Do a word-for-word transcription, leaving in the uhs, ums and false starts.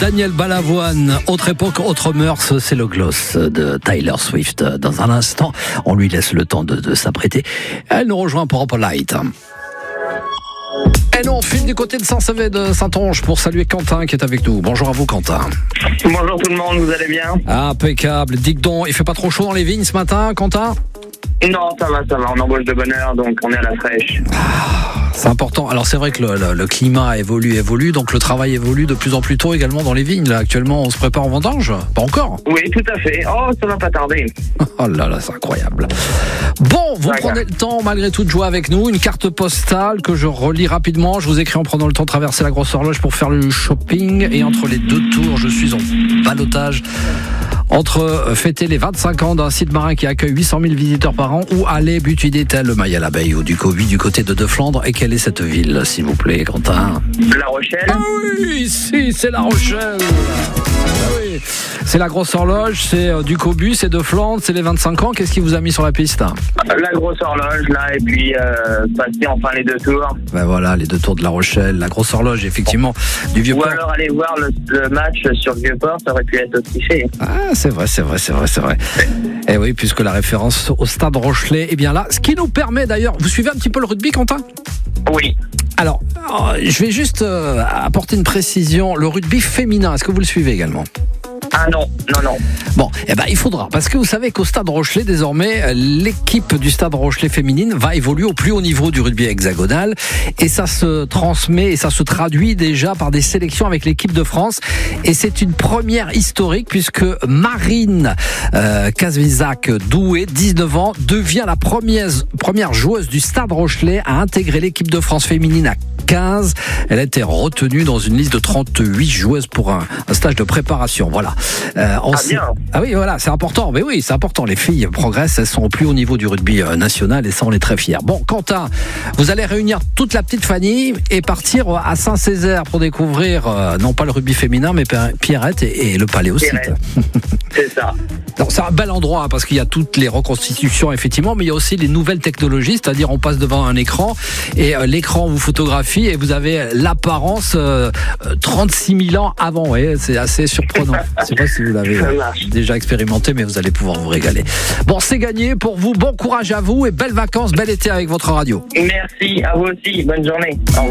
Daniel Balavoine. Autre époque, autre mœurs, c'est le gloss de Taylor Swift. Dans un instant, on lui laisse le temps de, de s'apprêter. Elle nous rejoint pour Up All Night. Et nous, on file du côté de Saint-Sevé de Saint-Onge pour saluer Quentin qui est avec nous. Bonjour à vous, Quentin. Bonjour tout le monde, vous allez bien? Impeccable. Dites donc, il fait pas trop chaud dans les vignes ce matin, Quentin? Non, ça va, ça va, on embauche de bonne heure, donc on est à la fraîche. Ah, c'est important. Alors c'est vrai que le, le, le climat évolue, évolue, donc le travail évolue de plus en plus tôt également dans les vignes. Là, actuellement, on se prépare en vendange? Pas encore? Oui, tout à fait. Oh, ça va pas tarder. Oh là là, c'est incroyable. Bon, vous D'accord. prenez le temps malgré tout de jouer avec nous. Une carte postale que je relis rapidement. Je vous écris en prenant le temps de traverser la grosse horloge pour faire le shopping. Et entre les deux tours, je suis en ballottage entre fêter les vingt-cinq ans d'un site marin qui accueille huit cent mille visiteurs par an ou aller butiner tel le Mail à l'abeille ou du Covid du côté de De-Flandre. Et quelle est cette ville, s'il vous plaît, Quentin? La Rochelle. Ah oui, ici, c'est La Rochelle. Ah oui. C'est la grosse horloge, c'est euh, du Cobu, c'est De-Flandre, c'est les vingt-cinq ans. Qu'est-ce qui vous a mis sur la piste? La grosse horloge, là, et puis euh, passer enfin les deux tours. Ben voilà, les deux tours de La Rochelle, la grosse horloge, effectivement, du Ou Vieux-Port. alors aller voir le, le match sur Vieux-Port, ça aurait pu être aussi fait. Ah, c'est vrai, c'est vrai, c'est vrai, c'est vrai. Et oui, puisque la référence au Stade Rochelet est bien là. Ce qui nous permet d'ailleurs, vous suivez un petit peu le rugby, Quentin? Oui. Alors, euh, je vais juste euh, apporter une précision. Le rugby féminin, est-ce que vous le suivez également? Ah non, non, non. Bon, eh ben, il faudra, parce que vous savez qu'au Stade Rochelet, désormais, l'équipe du Stade Rochelet féminine va évoluer au plus haut niveau du rugby hexagonal, et ça se transmet et ça se traduit déjà par des sélections avec l'équipe de France, et c'est une première historique puisque Marine euh, Casvizac-Doué, dix-neuf ans, devient la première, première joueuse du Stade Rochelet à intégrer l'équipe de France féminine à quinze. Elle a été retenue dans une liste de trente-huit joueuses pour un, un stage de préparation. Voilà. Euh, on Ah, sait... bien. ah oui, voilà, c'est important. Mais oui, c'est important. Les filles progressent, elles sont au plus haut niveau du rugby euh, national et ça, on est très fiers. Bon, Quentin, vous allez réunir toute la petite famille et partir à Saint-Césaire pour découvrir euh, non pas le rugby féminin, mais Pierrette et, et le palais aussi. Pierrette. C'est ça. Alors, c'est un bel endroit hein, parce qu'il y a toutes les reconstitutions effectivement, mais il y a aussi les nouvelles technologies, c'est-à-dire on passe devant un écran et euh, l'écran vous photographie et vous avez l'apparence euh, trente-six mille ans avant. Ouais, c'est assez surprenant. Je ne sais pas si vous l'avez euh, déjà expérimenté, mais vous allez pouvoir vous régaler. Bon, c'est gagné pour vous. Bon courage à vous et belles vacances, bel été avec votre radio. Merci, à vous aussi. Bonne journée. Au revoir.